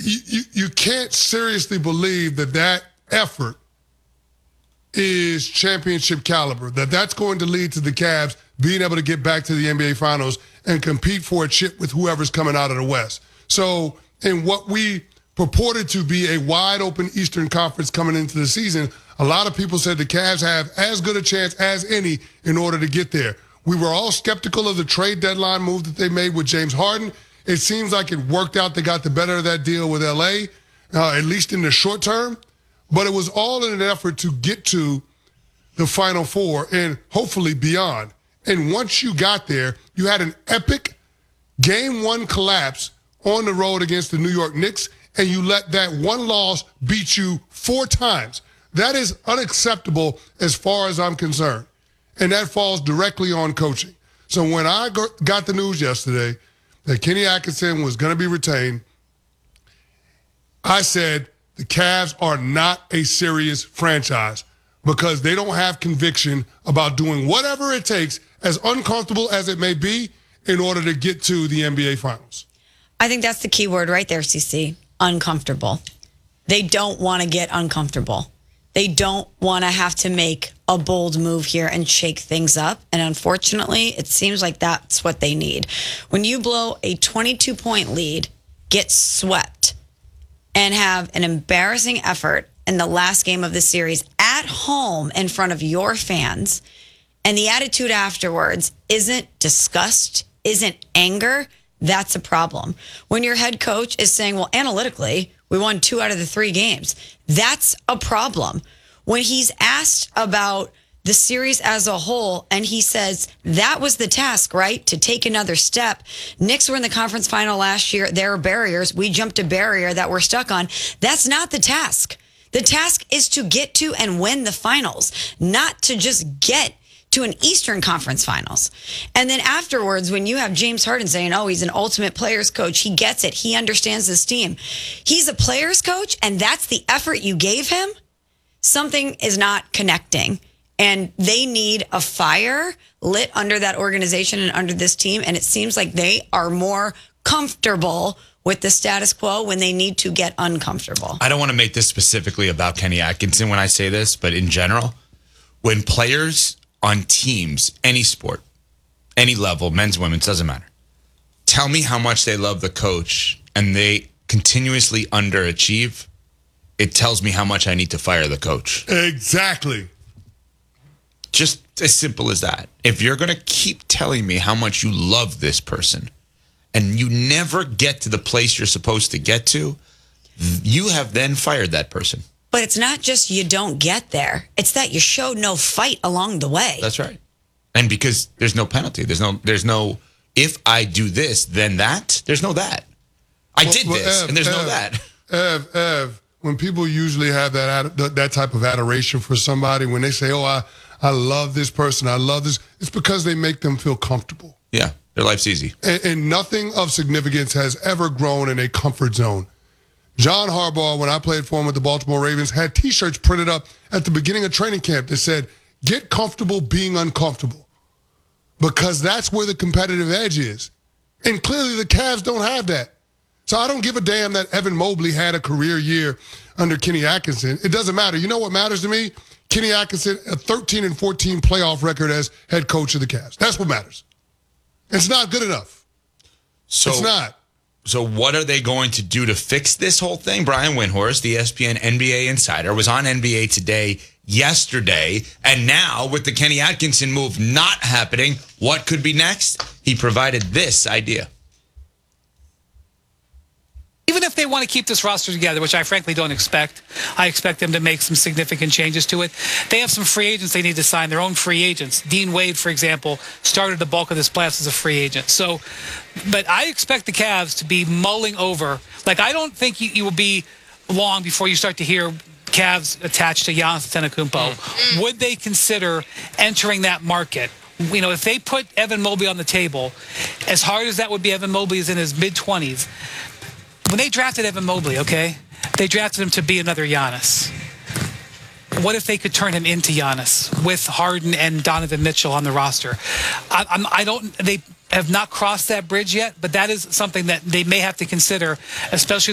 you can't seriously believe that effort is championship caliber, that's going to lead to the Cavs being able to get back to the NBA Finals and compete for a chip with whoever's coming out of the West. So in what we purported to be a wide-open Eastern Conference coming into the season, a lot of people said the Cavs have as good a chance as any in order to get there. We were all skeptical of the trade deadline move that they made with James Harden. It seems like it worked out. They got the better of that deal with L.A., at least in the short term. But it was all in an effort to get to the Final Four and hopefully beyond. And once you got there, you had an epic Game 1 collapse on the road against the New York Knicks, and you let that one loss beat you 4 times. That is unacceptable as far as I'm concerned. And that falls directly on coaching. So when I got the news yesterday that Kenny Atkinson was going to be retained, I said the Cavs are not a serious franchise because they don't have conviction about doing whatever it takes, as uncomfortable as it may be, in order to get to the NBA Finals. I think that's the key word right there, CC. Uncomfortable. They don't want to get uncomfortable. They don't want to have to make a bold move here and shake things up. And unfortunately, it seems like that's what they need. When you blow a 22-point lead, get swept, and have an embarrassing effort in the last game of the series at home in front of your fans, and the attitude afterwards isn't disgust, isn't anger, that's a problem. When your head coach is saying, well, analytically, we won 2 out of the 3 games, that's a problem. When he's asked about the series as a whole, and he says, that was the task, right? To take another step. Knicks were in the conference final last year. There are barriers. We jumped a barrier that we're stuck on. That's not the task. The task is to get to and win the finals, not to just get to an Eastern Conference Finals. And then afterwards, when you have James Harden saying, oh, he's an ultimate players coach, he gets it, he understands this team. He's a players coach, and that's the effort you gave him? Something is not connecting. And they need a fire lit under that organization and under this team. And it seems like they are more comfortable with the status quo when they need to get uncomfortable. I don't want to make this specifically about Kenny Atkinson when I say this, but in general, when players on teams, any sport, any level, men's, women's, doesn't matter, tell me how much they love the coach and they continuously underachieve, it tells me how much I need to fire the coach. Exactly. Just as simple as that. If you're going to keep telling me how much you love this person and you never get to the place you're supposed to get to, you have then fired that person. But it's not just you don't get there. It's that you showed no fight along the way. That's right. And because there's no penalty. There's no if I do this, then that. There's no that. I did this, and there's no that. Ev, when people usually have that type of adoration for somebody, when they say, oh, I love this person, I love this, it's because they make them feel comfortable. Yeah, their life's easy. And nothing of significance has ever grown in a comfort zone. John Harbaugh, when I played for him with the Baltimore Ravens, had T-shirts printed up at the beginning of training camp that said, get comfortable being uncomfortable. Because that's where the competitive edge is. And clearly the Cavs don't have that. So I don't give a damn that Evan Mobley had a career year under Kenny Atkinson. It doesn't matter. You know what matters to me? Kenny Atkinson, a 13-14 playoff record as head coach of the Cavs. That's what matters. It's not good enough. It's not. So what are they going to do to fix this whole thing? Brian Windhorst, the ESPN NBA insider, was on NBA Today yesterday. And now, with the Kenny Atkinson move not happening, what could be next? He provided this idea. Even if they want to keep this roster together, which I frankly don't expect, I expect them to make some significant changes to it. They have some free agents they need to sign, their own free agents. Dean Wade, for example, started the bulk of this class as a free agent. So, but I expect the Cavs to be mulling over. Like, I don't think you will be long before you start to hear Cavs attached to Giannis Antetokounmpo. Would they consider entering that market? You know, if they put Evan Mobley on the table, as hard as that would be, Evan Mobley is in his mid-20s. When they drafted Evan Mobley, okay, they drafted him to be another Giannis. What if they could turn him into Giannis with Harden and Donovan Mitchell on the roster? They have not crossed that bridge yet, but that is something that they may have to consider, especially